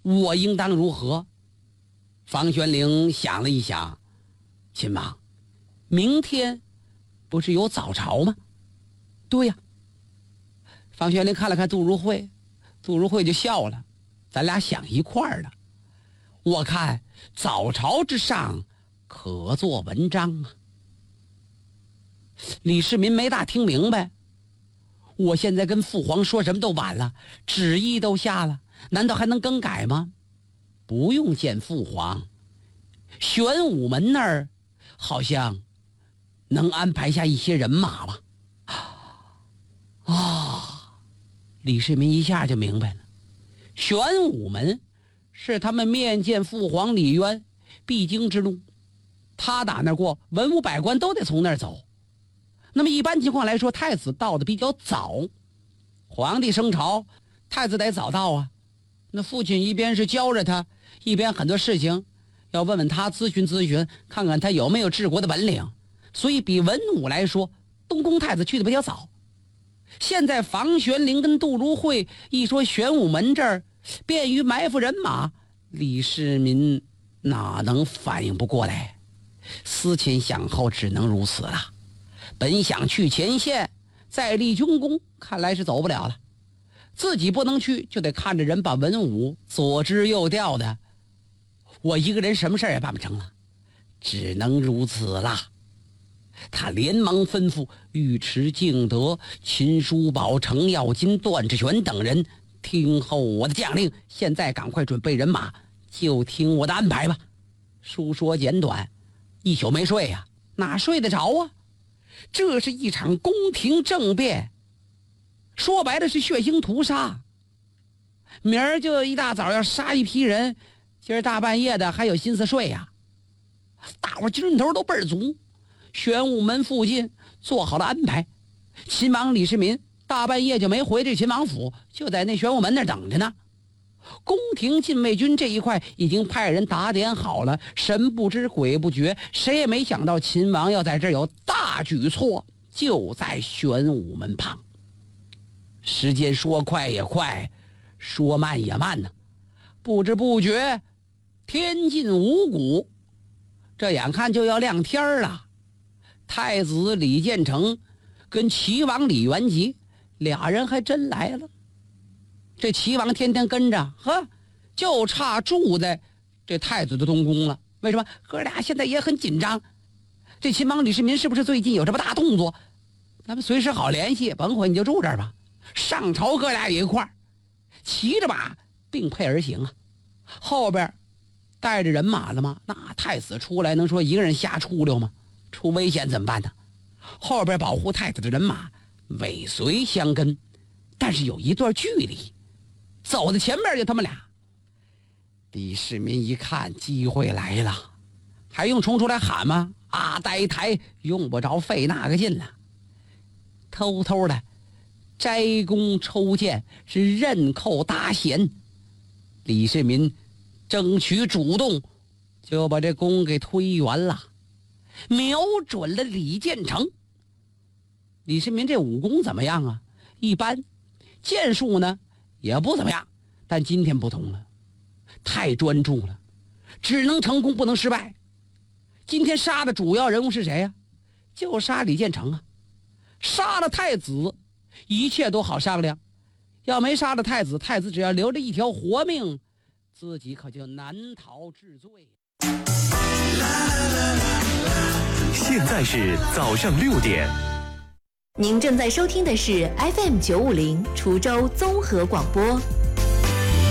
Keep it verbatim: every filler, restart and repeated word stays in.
我应当如何？房玄龄想了一想，秦王，明天不是有早朝吗？对呀。房玄龄看了看杜如晦，杜如晦就笑了，咱俩想一块儿了。我看早朝之上可做文章啊。李世民没大听明白，我现在跟父皇说什么都晚了，旨意都下了，难道还能更改吗？不用见父皇，玄武门那儿好像能安排下一些人马吧。啊，李世民一下就明白了，玄武门是他们面见父皇李渊必经之路，他打那过，文武百官都得从那儿走。那么一般情况来说，太子到的比较早，皇帝升朝，太子得早到啊。那父亲一边是教着他，一边很多事情要问问他，咨询咨询，看看他有没有治国的本领。所以比文武来说，东宫太子去的比较早。现在房玄龄跟杜如晦一说玄武门这儿便于埋伏人马，李世民哪能反应不过来？思前想后，只能如此了。本想去前线再立军功，看来是走不了了。自己不能去，就得看着人把文武左支右调的，我一个人什么事也办不成了，只能如此了。他连忙吩咐尉迟敬德、秦叔宝、程咬金、段志玄等人听候我的将令，现在赶快准备人马，就听我的安排吧。书说简短，一宿没睡呀、啊，哪睡得着啊？这是一场宫廷政变，说白了是血腥屠杀。明儿就一大早要杀一批人，今儿大半夜的还有心思睡呀、啊？大伙精神头都倍儿足。玄武门附近做好了安排，秦王李世民大半夜就没回这秦王府，就在那玄武门那儿等着呢。宫廷禁卫军这一块已经派人打点好了，神不知鬼不觉，谁也没想到秦王要在这儿有大举措，就在玄武门旁。时间说快也快，说慢也慢呢，不知不觉天近五谷，这眼看就要亮天了。太子李建成跟齐王李元吉俩人还真来了。这齐王天天跟着，呵，就差住在这太子的东宫了。为什么？哥俩现在也很紧张，这秦王李世民是不是最近有什么大动作？咱们随时好联系，甭回你就住这儿吧。上朝哥俩也一块儿骑着马并辔而行啊，后边带着人马了吗？那太子出来能说一个人瞎出溜吗？出危险怎么办呢？后边保护太子的人马尾随相跟，但是有一段距离，走到前面就他们俩。李世民一看机会来了，还用冲出来喊吗？啊，呆台，用不着费那个劲了。偷偷的摘弓抽箭，是刃扣搭弦。李世民争取主动，就把这弓给推圆了，瞄准了李建成。李世民这武功怎么样啊？一般，剑术呢也不怎么样，但今天不同了，太专注了，只能成功不能失败。今天杀的主要人物是谁呀、啊？就杀李建成啊！杀了太子，一切都好商量；要没杀了太子，太子只要留着一条活命，自己可就难逃治罪。 现在是早上六点。 您正在收听的是 F M 九五零滁州综合广播。